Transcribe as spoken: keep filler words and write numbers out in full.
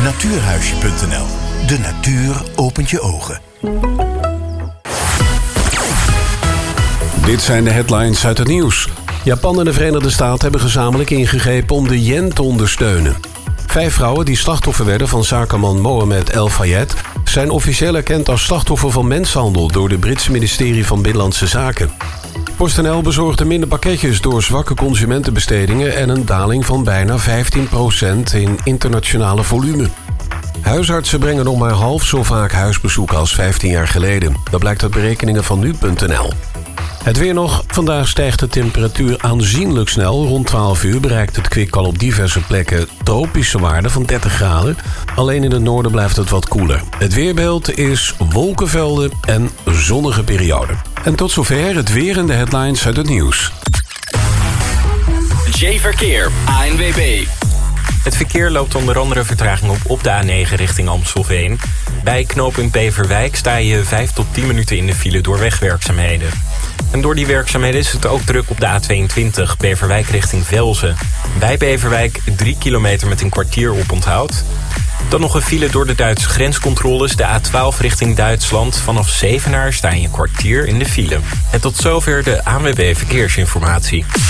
natuurhuisje punt n l. De natuur opent je ogen. Dit zijn de headlines uit het nieuws. Japan en de Verenigde Staten hebben gezamenlijk ingegrepen om de yen te ondersteunen. Vijf vrouwen die slachtoffer werden van zakenman Mohamed El Fayed zijn officieel erkend als slachtoffer van mensenhandel door het Britse ministerie van Binnenlandse Zaken. PostNL bezorgde minder pakketjes door zwakke consumentenbestedingen en een daling van bijna vijftien procent in internationale volume. Huisartsen brengen nog maar half zo vaak huisbezoeken als vijftien jaar geleden. Dat blijkt uit berekeningen van nu punt n l. Het weer nog. Vandaag stijgt de temperatuur aanzienlijk snel. Rond twaalf uur bereikt het kwik al op diverse plekken tropische waarden van dertig graden. Alleen in het noorden blijft het wat koeler. Het weerbeeld is wolkenvelden en zonnige perioden. En tot zover het weer en de headlines uit het nieuws. J-Verkeer, A N W B. Het verkeer loopt onder andere vertraging op op de A negen richting Amstelveen. Bij knooppunt Beverwijk sta je vijf tot tien minuten in de file door wegwerkzaamheden. En door die werkzaamheden is het ook druk op de A tweeëntwintig, Beverwijk richting Velzen. Bij Beverwijk drie kilometer met een kwartier oponthoud. Dan nog een file door de Duitse grenscontroles, de A twaalf richting Duitsland. Vanaf Zevenaar sta je een kwartier in de file. En tot zover de A N W B Verkeersinformatie.